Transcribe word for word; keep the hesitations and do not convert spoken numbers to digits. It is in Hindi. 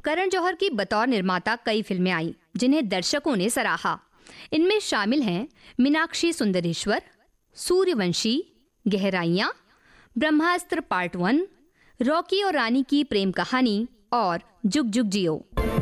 करण जौहर की बतौर निर्माता कई फिल्में आई जिन्हें दर्शकों ने सराहा। इनमें शामिल हैं मीनाक्षी सुंदरेश्वर, सूर्यवंशी, गहराइयाँ, ब्रह्मास्त्र पार्ट वन, रॉकी और रानी की प्रेम कहानी और जुग जुग जियो।